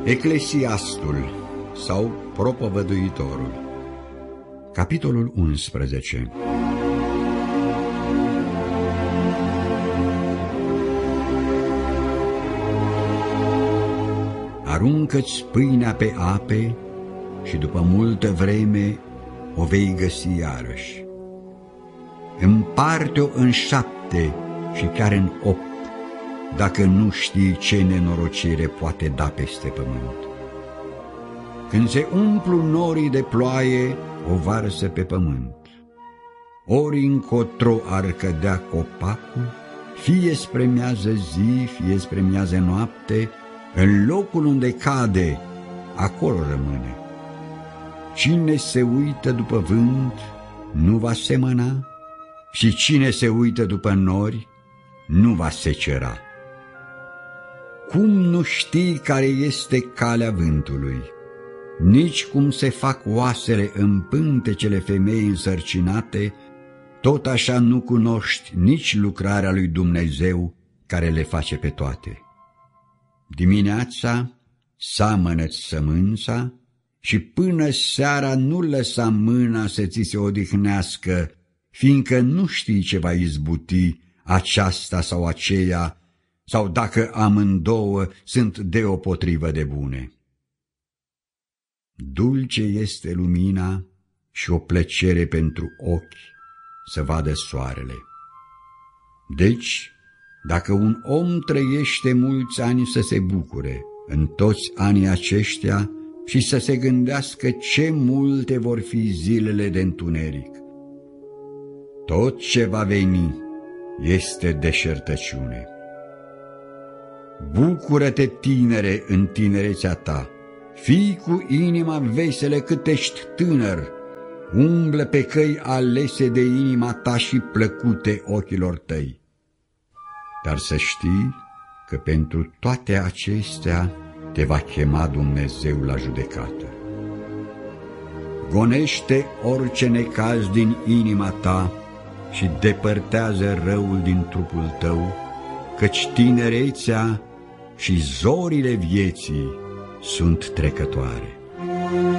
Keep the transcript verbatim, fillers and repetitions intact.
Eclesiastul sau Propovăduitorul, capitolul unsprezece. Aruncă-ți pâinea pe ape și după multă vreme o vei găsi iarăși. Împarte-o în șapte și chiar în opt, dacă nu știi ce nenorocire poate da peste pământ. Când se umplu norii de ploaie, o varsă pe pământ. Ori încotro ar cădea copacul, fie spre miază zi, fie spre miază noapte, în locul unde cade, acolo rămâne. Cine se uită după vânt, nu va semăna, și cine se uită după nori, nu va secera. Cum nu știi care este calea vântului, nici cum se fac oasele în pântecele femeii însărcinate, tot așa nu cunoști nici lucrarea lui Dumnezeu care le face pe toate. Dimineața seamănă-ți sămânța și până seara nu lăsa mâna să ți se odihnească, fiindcă nu știi ce va izbuti aceasta sau aceea, sau dacă amândouă sunt deopotrivă de bune. Dulce este lumina și o plăcere pentru ochi să vadă soarele. Deci, dacă un om trăiește mulți ani să se bucure în toți anii aceștia și să se gândească ce multe vor fi zilele de întuneric, tot ce va veni este deșertăciune. Bucură-te, tinere, în tinerețea ta, fii cu inima veselă cât ești tânăr, umblă pe căi alese de inima ta și plăcute ochilor tăi. Dar să știi că pentru toate acestea te va chema Dumnezeu la judecată. Gonește orice necaz din inima ta și depărtează răul din trupul tău, căci tinerețea și zorile vieții sunt trecătoare.